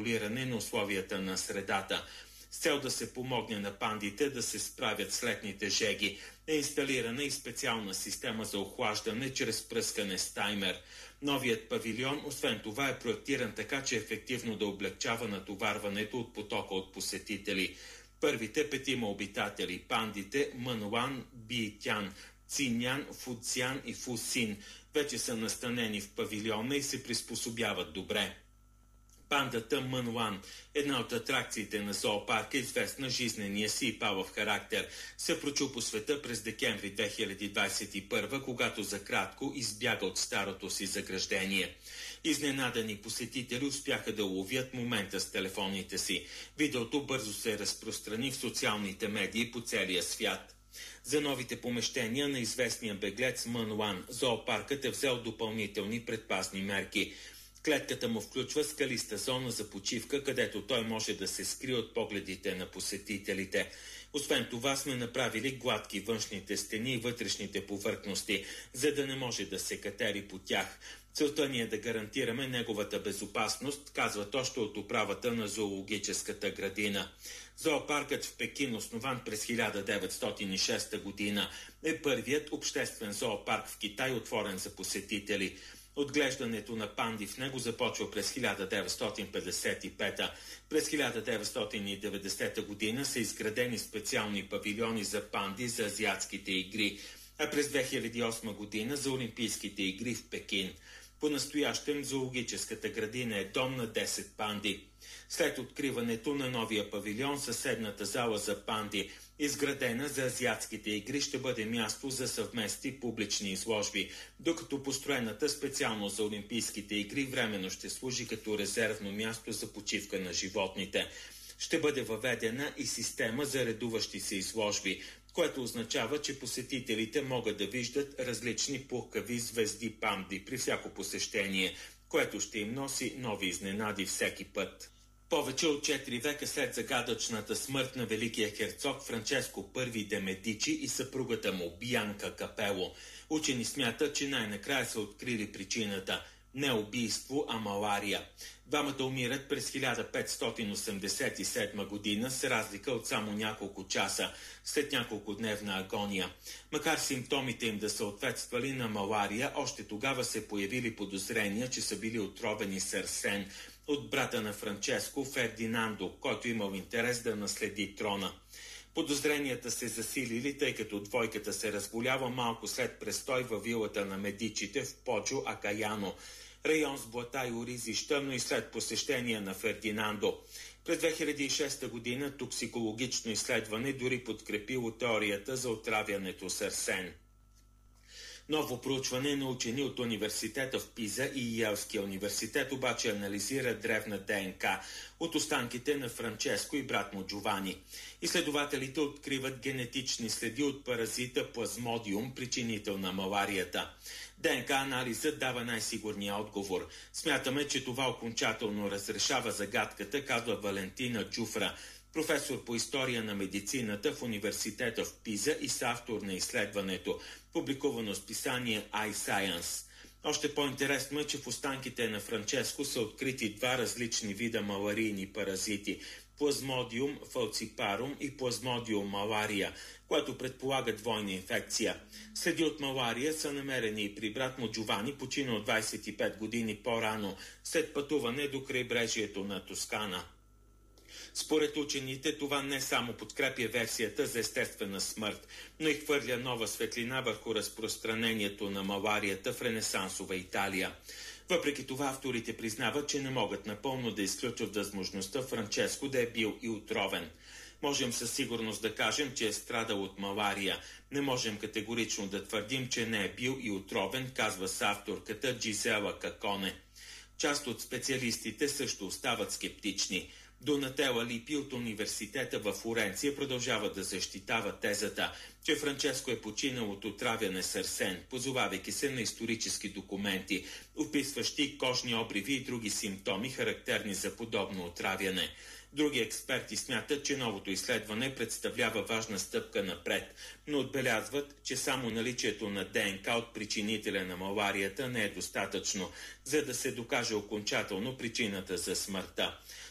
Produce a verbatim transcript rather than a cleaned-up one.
регулиране на условията на средата. С цел да се помогне на пандите да се справят с летните жеги, е инсталирана и специална система за охлаждане чрез пръскане с таймер. Новият павилион, освен това, е проектиран така, че ефективно да облегчава натоварването от потока от посетители. Първите петима обитатели, пандите Мънлан, Биитян, Цинян, Фуцян и Фусин, вече са настанени в павилиона и се приспособяват добре. Пандата Мънлан, една от атракциите на зоопарка, известна жизнения си и палав характер, се прочу по света през декември две хиляди двадесет и първа, когато за кратко избяга от старото си заграждение. Изненадани посетители успяха да уловят момента с телефоните си. Видеото бързо се разпространи в социалните медии по целия свят. За новите помещения на известния беглец Мънлан, зоопаркът е взел допълнителни предпазни мерки. Клетката му включва скалиста зона за почивка, където той може да се скрие от погледите на посетителите. Освен това сме направили гладки външните стени и вътрешните повърхности, за да не може да се катери по тях. Целта ни е да гарантираме неговата безопасност, казват още от управата на зоологическата градина. Зоопаркът в Пекин, основан през хиляда деветстотин и шеста година, е първият обществен зоопарк в Китай, отворен за посетители. Отглеждането на панди в него започва през хиляда деветстотин петдесет и пета. През хиляда деветстотин и деветдесета година са изградени специални павилиони за панди за азиатските игри, а през две хиляди и осма година за Олимпийските игри в Пекин. По-настоящем зоологическата градина е дом на десет панди. След откриването на новия павилион, съседната зала за панди, изградена за азиатските игри, ще бъде място за съвместни публични изложби, докато построената специално за Олимпийските игри временно ще служи като резервно място за почивка на животните. Ще бъде въведена и система за редуващи се изложби, което означава, че посетителите могат да виждат различни пухкави звезди панди при всяко посещение, което ще им носи нови изненади всеки път. Повече от четири века след загадъчната смърт на великия херцог Франческо Първи де Медичи и съпругата му Бянка Капело, учени смятат, че най-накрая са открили причината – не убийство, а малария. Двамата умират през хиляда петстотин осемдесет и седма година с разлика от само няколко часа след няколкодневна агония. Макар симптомите им да съответствали на малария, още тогава се появили подозрения, че са били отровени с арсен от брата на Франческо Фердинандо, който имал интерес да наследи трона. Подозренията се засилили, тъй като двойката се разболява малко след престой във вилата на Медичите в Поджо Акаяно, район с блата и оризища, но и след посещение на Фердинандо. През две хиляди и шеста година токсикологично изследване дори подкрепило теорията за отравянето с арсен. Ново проучване на учени от университета в Пиза и Йелския университет обаче анализира древна ДНК от останките на Франческо и брат му Джовани. Изследователите откриват генетични следи от паразита Плазмодиум, причинител на маларията. ДНК анализът дава най-сигурния отговор. Смятаме, че това окончателно разрешава загадката, казва Валентина Джуфра, професор по история на медицината в университета в Пиза и съавтор на изследването, публикувано с писание iScience. Още по-интересно е, че в останките на Франческо са открити два различни вида маларийни паразити – Плазмодиум фалципарум и Плазмодиум малария, което предполага двойна инфекция. Следи от малария са намерени и при брат му Джовани, починал двадесет и пет години по-рано, след пътуване до крайбрежието на Тоскана. Според учените, това не само подкрепя версията за естествена смърт, но и хвърля нова светлина върху разпространението на маларията в ренесансова Италия. Въпреки това, авторите признават, че не могат напълно да изключат възможността Франческо да е бил и отровен. Можем със сигурност да кажем, че е страдал от малария. Не можем категорично да твърдим, че не е бил и отровен, казва съавторката Джизела Каконе. Част от специалистите също остават скептични. Донателла Липи от университета във Флоренция продължава да защитава тезата, че Франческо е починал от отравяне с арсен, позовавайки се на исторически документи, описващи кожни обриви и други симптоми, характерни за подобно отравяне. Други експерти смятат, че новото изследване представлява важна стъпка напред, но отбелязват, че само наличието на ДНК от причинителя на маларията не е достатъчно, за да се докаже окончателно причината за смъртта.